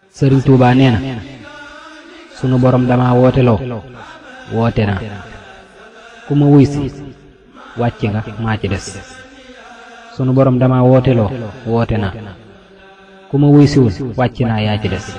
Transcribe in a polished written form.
Sëriñ Tuubaa nee na sunu borom dama wooteloo woote naa ku ma wuy si wàcc nga maa ci des sunu borom dama wooteloo woote naa ku ma wuy siwul wàcc naa yaa ci des